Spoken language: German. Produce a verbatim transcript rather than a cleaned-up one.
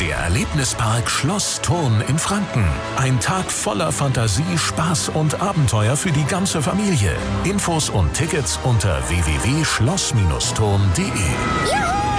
Der Erlebnispark Schloss Thurn in Franken. Ein Tag voller Fantasie, Spaß und Abenteuer für die ganze Familie. Infos und Tickets unter w w w punkt schloss Bindestrich thurn punkt de.